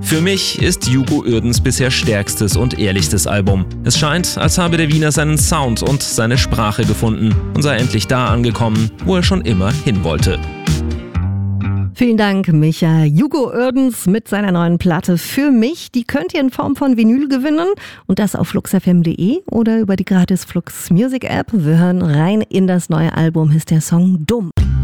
Für mich ist Hugo Uerdens bisher stärkstes und ehrlichstes Album. Es scheint, als habe der Wiener seinen Sound und seine Sprache gefunden und sei endlich da angekommen, wo er schon immer hin wollte. Vielen Dank, Micha. Hugo Uerdens mit seiner neuen Platte Für mich. Die könnt ihr in Form von Vinyl gewinnen und das auf fluxfm.de oder über die gratis Flux Music App. Wir hören rein in das neue Album, ist der Song Dumm.